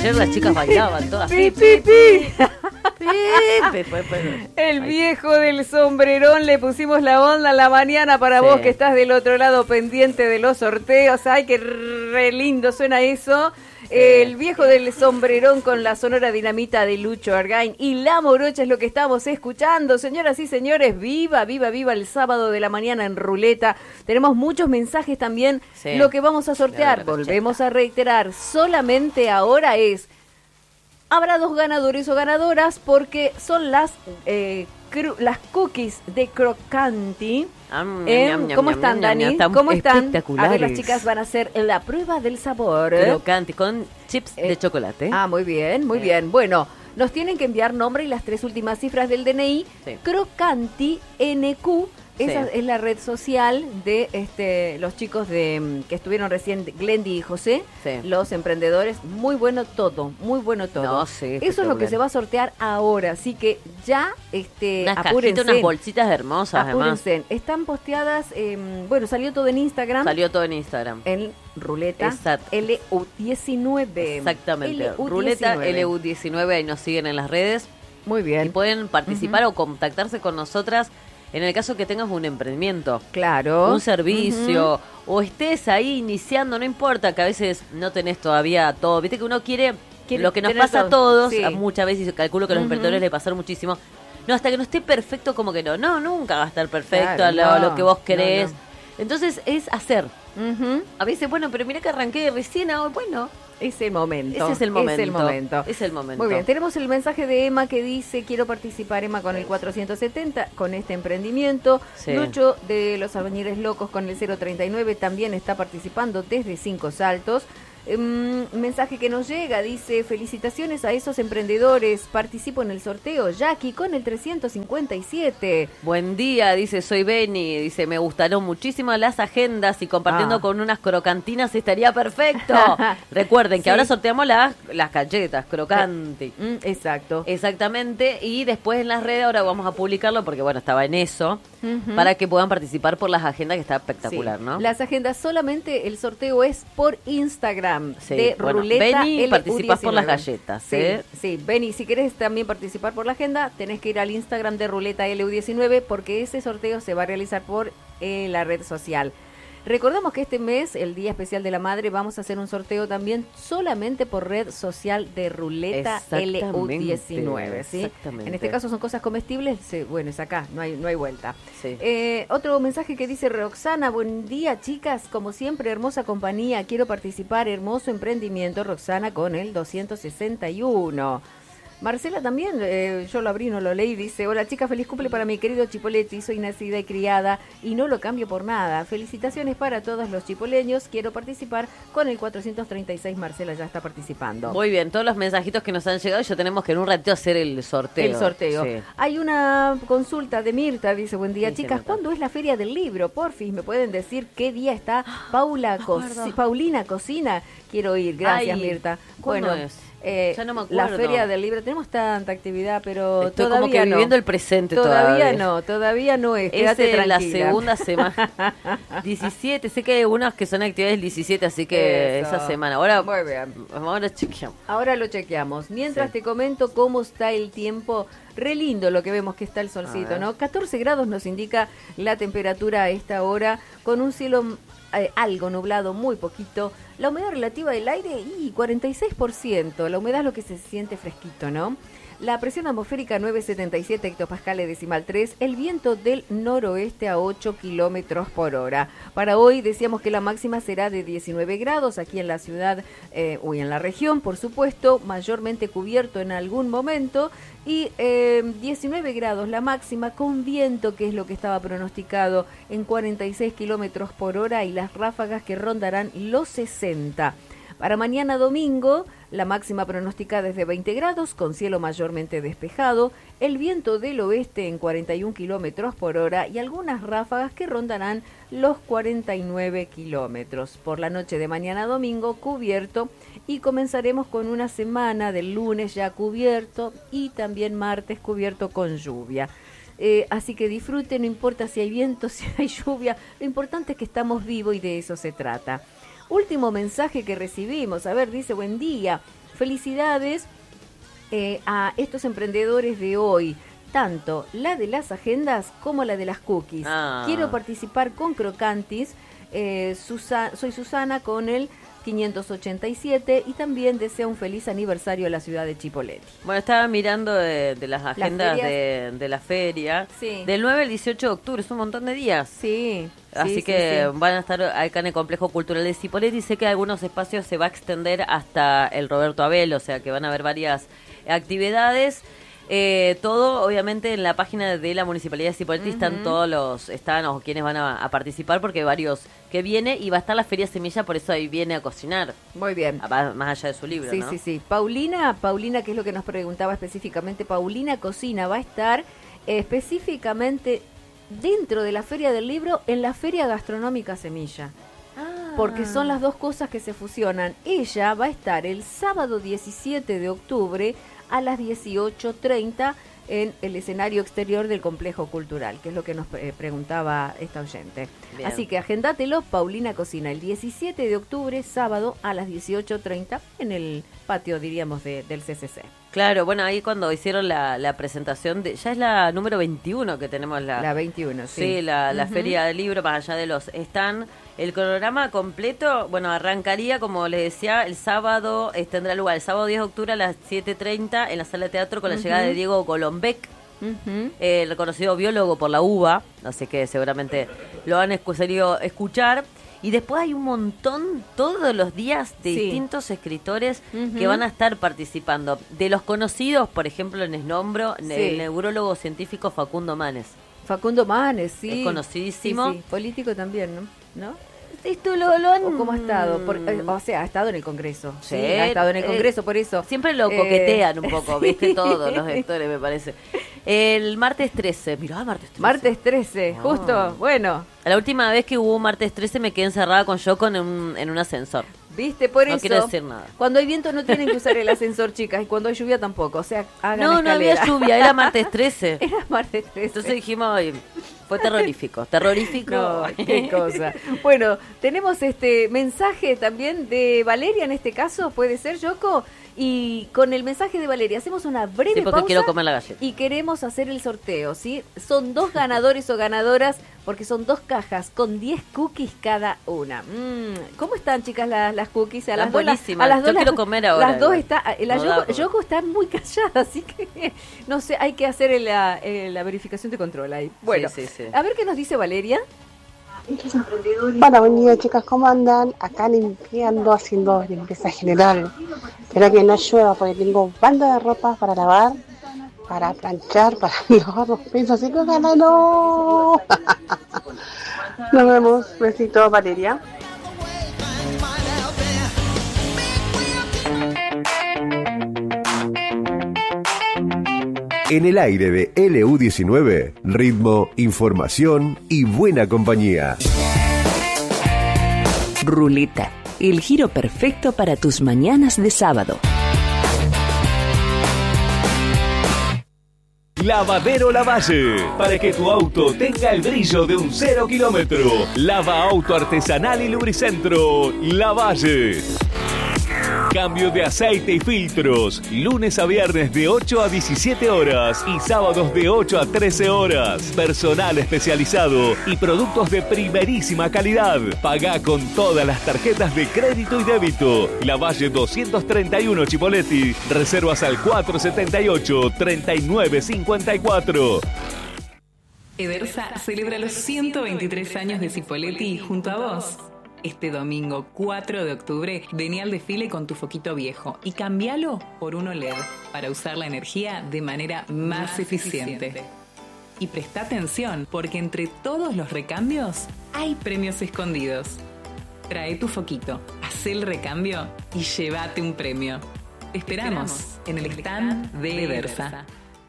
ayer las chicas bailaban todas. ¡Pi, pi, pi! El viejo del sombrerón, le pusimos la onda en la mañana para vos que estás del otro lado pendiente de los sorteos. ¡Ay, qué re lindo suena eso! El viejo del sombrerón con la sonora dinamita de Lucho Argain y La Morocha es lo que estamos escuchando. Señoras y señores, viva, viva, viva el sábado de la mañana en Ruleta. Tenemos muchos mensajes también. Lo que vamos a sortear, volvemos a reiterar, solamente ahora habrá 2 ganadores o ganadoras porque son las cookies de Crocanti. ¿Cómo están, Dani? ¿Cómo están? A ver, las chicas van a hacer la prueba del sabor. Crocanti con chips de chocolate. Muy bien, muy bien. Bueno, nos tienen que enviar nombre y las 3 últimas cifras del DNI. Crocanti NQ. Esa es la red social de los chicos que estuvieron recién, Glendy y José, los emprendedores. Muy bueno todo, muy bueno todo. No, eso es lo que se va a sortear ahora, así que ya apúrense. Unas bolsitas hermosas, apúrense. Además. Están posteadas, salió todo en Instagram. En Ruleta LU19. Exactamente, Ruleta LU19, ahí nos siguen en las redes. Muy bien. Y pueden participar o contactarse con nosotras. En el caso que tengas un emprendimiento, un servicio, o estés ahí iniciando, no importa que a veces no tenés todavía todo. Viste que uno quiere lo que nos pasa a todos, muchas veces, y calculo que a los emprendedores le pasaron muchísimo. No, hasta que no esté perfecto, como que no, nunca va a estar perfecto a lo que vos querés. Entonces es hacer. A veces, pero mira que arranqué recién, es el momento. Ese es el momento. Es el momento. Muy bien, tenemos el mensaje de Emma que dice: quiero participar, Emma, con el 470, con este emprendimiento. Lucho de los Albañiles Locos con el 039 también está participando desde 5 Saltos. Mensaje que nos llega, dice: felicitaciones a esos emprendedores, participo en el sorteo. Jackie con el 357. Buen día, dice, soy Beni, dice, me gustaron muchísimo las agendas y compartiendo con unas crocantinas estaría perfecto. Recuerden que ahora sorteamos las galletas Crocanti. Exacto. Exactamente, y después en las redes ahora vamos a publicarlo porque estaba en eso, para que puedan participar por las agendas, que está espectacular, ¿no? Las agendas solamente, el sorteo es por Instagram. De Ruleta. Beni, participás por las galletas. Beni, si querés también participar por la agenda, tenés que ir al Instagram de Ruleta LU19 porque ese sorteo se va a realizar por la red social. Recordamos que este mes, el Día Especial de la Madre, vamos a hacer un sorteo también solamente por red social de Ruleta LU19. ¿Sí? En este caso son cosas comestibles, es acá, no hay vuelta. Otro mensaje que dice Roxana: buen día, chicas, como siempre, hermosa compañía, quiero participar, hermoso emprendimiento, Roxana con el 261. Marcela también, yo lo abrí, no lo leí, dice: hola chicas, feliz cumple para mi querido Chipoletti, soy nacida y criada y no lo cambio por nada. Felicitaciones para todos los chipoleños, quiero participar con el 436, Marcela ya está participando. Muy bien, todos los mensajitos que nos han llegado, ya tenemos que en un ratito hacer el sorteo. Hay una consulta de Mirta, dice: buen día chicas, ¿cuándo es la Feria del Libro? Porfis, ¿me pueden decir qué día está Paulina Cocina? Quiero ir, gracias Mirta. ¿Cuándo es? Ya no me acuerdo. La Feria del Libro, tenemos tanta actividad, pero estoy todavía como que viviendo el presente todavía. Todavía no es. Quédate tranquila. La segunda semana. 17, sé que hay unas que son actividades el 17, así que esa semana. Ahora, muy bien. Ahora chequeamos. Ahora lo chequeamos. Mientras te comento cómo está el tiempo. Re lindo lo que vemos que está el solcito, ¿no? 14 grados nos indica la temperatura a esta hora, con un cielo algo nublado, muy poquito. La humedad relativa del aire, 46%. La humedad es lo que se siente fresquito, ¿no? La presión atmosférica 977 hectopascales decimal 3, el viento del noroeste a 8 kilómetros por hora. Para hoy decíamos que la máxima será de 19 grados aquí en la ciudad y en la región, por supuesto, mayormente cubierto en algún momento, y 19 grados la máxima con viento, que es lo que estaba pronosticado, en 46 kilómetros por hora y las ráfagas que rondarán los 60. Para mañana domingo, la máxima pronosticada es de 20 grados, con cielo mayormente despejado, el viento del oeste en 41 kilómetros por hora y algunas ráfagas que rondarán los 49 kilómetros. Por la noche de mañana domingo, cubierto, y comenzaremos con una semana del lunes ya cubierto y también martes cubierto con lluvia. Así que disfruten, no importa si hay viento, si hay lluvia, lo importante es que estamos vivos y de eso se trata. Último mensaje que recibimos, a ver, dice: buen día, felicidades a estos emprendedores de hoy, tanto la de las agendas como la de las cookies. Quiero participar con Crocantis, soy Susana con el 587 y también deseo un feliz aniversario a la ciudad de Chipoleti. Bueno, estaba mirando de las agendas de la feria. Sí. Del 9 al 18 de octubre, es un montón de días. Sí. Así que van a estar acá en el Complejo Cultural de Chipoleti. Sé que algunos espacios se va a extender hasta el Roberto Abel, o sea que van a haber varias actividades. Todo obviamente en la página de la Municipalidad de Chipoleti están o quienes van a participar, porque varios que viene, y va a estar la Feria Semilla, por eso ahí viene a cocinar. Muy bien. Más allá de su libro, ¿no? Sí. Paulina, que es lo que nos preguntaba específicamente, Paulina Cocina va a estar específicamente dentro de la Feria del Libro, en la Feria Gastronómica Semilla. Porque son las dos cosas que se fusionan. Ella va a estar el sábado 17 de octubre a las 18:30 en el escenario exterior del Complejo Cultural, que es lo que nos preguntaba esta oyente. Bien. Así que agendátelo, Paulina Cocina, el 17 de octubre, sábado a las 18:30 en el patio, diríamos, del CCC. Claro, bueno, ahí cuando hicieron la presentación, ya es la número 21 que tenemos. La 21, sí. Sí, la Feria del Libro, más allá de los stand. El cronograma completo, bueno, arrancaría, como les decía, el sábado, tendrá lugar el sábado 10 de octubre a las 7:30 en la sala de teatro con la llegada de Diego Golombek, el reconocido biólogo por la UBA, así que seguramente lo han querido escuchar. Y después hay un montón, todos los días, de distintos escritores que van a estar participando. De los conocidos, por ejemplo, les nombro el neurólogo científico Facundo Manes. Facundo Manes, sí. Es conocidísimo. Sí. Político también, ¿no? Esto lo han... ¿O cómo ha estado? O sea, ha estado en el Congreso. Sí, ha estado en el Congreso, por eso. Siempre lo coquetean un poco, ¿viste? Todos los actores, me parece. El martes 13. Mirá, martes 13. Martes 13, justo, bueno. La última vez que hubo martes 13 me quedé encerrada con Yoko en un ascensor. ¿Viste? Por eso. No quiero decir nada. Cuando hay viento no tienen que usar el ascensor, chicas, y cuando hay lluvia tampoco. O sea, hagan escalera. No había lluvia, era martes 13. Era martes 13. Entonces dijimos, fue terrorífico. No, qué cosa. Bueno, tenemos mensaje también de Valeria en este caso, puede ser, Yoko. Y con el mensaje de Valeria hacemos una breve pausa. Quiero comer la galleta. Y queremos hacer el sorteo, ¿sí? Son 2 ganadores o ganadoras, porque son 2 cajas con 10 cookies cada una. ¿Cómo están, chicas, las cookies? A las dos, yo quiero comer ahora. Las dos Yoko está muy callada, así que no sé, hay que hacer la verificación de control ahí. Bueno, sí. A ver qué nos dice Valeria. Hola, buen día, chicas, ¿cómo andan? Acá limpiando, haciendo limpieza general. Espero que no llueva porque tengo un bando de ropa para lavar, para planchar, para lavar los pisos, así que ojalá no. Nos vemos, besito, Valeria. En el aire de LU19, ritmo, información y buena compañía. Ruleta, el giro perfecto para tus mañanas de sábado. Lavadero Lavalle, para que tu auto tenga el brillo de un 0 kilómetro. Lava auto artesanal y lubricentro Lavalle. Cambio de aceite y filtros, lunes a viernes de 8 a 17 horas y sábados de 8 a 13 horas. Personal especializado y productos de primerísima calidad. Pagá con todas las tarjetas de crédito y débito. Lavalle 231 Chipoleti. Reservas al 478-3954. Edersa celebra los 123 años de Chipoleti junto a vos. Este domingo 4 de octubre vení al desfile con tu foquito viejo y cambialo por uno LED para usar la energía de manera más eficiente. Y presta atención porque entre todos los recambios hay premios escondidos. Trae tu foquito, haz el recambio y llévate un premio. Te esperamos en el stand de Edersa.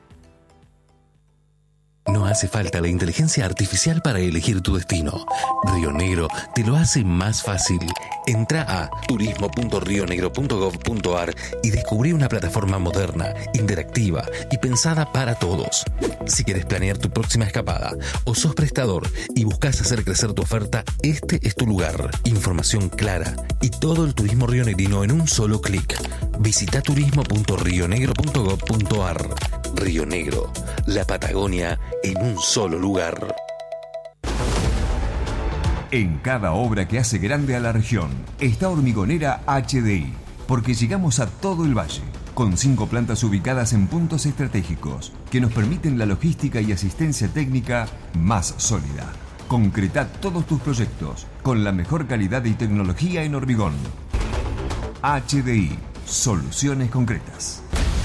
No hace falta la inteligencia artificial para elegir tu destino. Río Negro te lo hace más fácil. Entra a turismo.rionegro.gov.ar y descubrí una plataforma moderna, interactiva y pensada para todos. Si quieres planear tu próxima escapada o sos prestador y buscas hacer crecer tu oferta, este es tu lugar. Información clara y todo el turismo rionegrino en un solo clic. Visita turismo.rionegro.gov.ar. Río Negro, la Patagonia en un solo lugar. En cada obra que hace grande a la región está Hormigonera HDI, porque llegamos a todo el valle, con 5 plantas ubicadas en puntos estratégicos que nos permiten la logística y asistencia técnica más sólida. Concreta todos tus proyectos con la mejor calidad y tecnología en hormigón. HDI, soluciones concretas.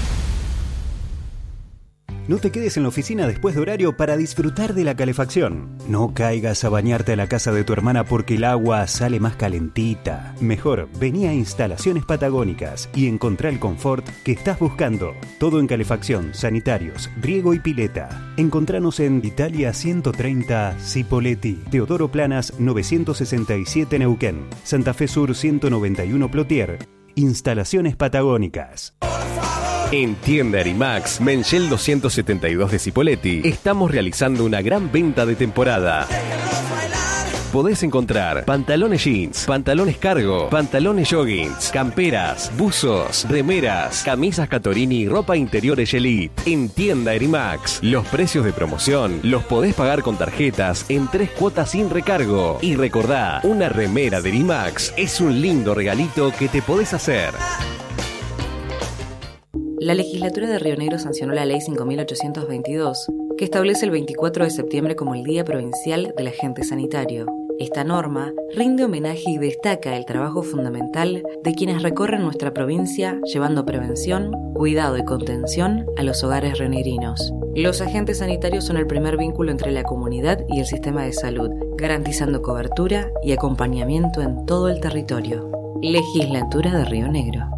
No te quedes en la oficina después de horario para disfrutar de la calefacción. No caigas a bañarte a la casa de tu hermana porque el agua sale más calentita. Mejor, vení a Instalaciones Patagónicas y encontrá el confort que estás buscando. Todo en calefacción, sanitarios, riego y pileta. Encontranos en Italia 130 Cipolletti, Teodoro Planas 967 Neuquén, Santa Fe Sur 191 Plotier. Instalaciones Patagónicas. En Tienda Erimax, Menchel 272 de Cipolletti, estamos realizando una gran venta de temporada. Podés encontrar pantalones jeans, pantalones cargo, pantalones joggings, camperas, buzos, remeras, camisas Catorini y ropa interior Elite. En Tienda Erimax, los precios de promoción los podés pagar con tarjetas en 3 cuotas sin recargo. Y recordá, una remera de Erimax es un lindo regalito que te podés hacer. La legislatura de Río Negro sancionó la Ley 5.822, que establece el 24 de septiembre como el Día Provincial del Agente Sanitario. Esta norma rinde homenaje y destaca el trabajo fundamental de quienes recorren nuestra provincia llevando prevención, cuidado y contención a los hogares rionegrinos. Los agentes sanitarios son el primer vínculo entre la comunidad y el sistema de salud, garantizando cobertura y acompañamiento en todo el territorio. Legislatura de Río Negro.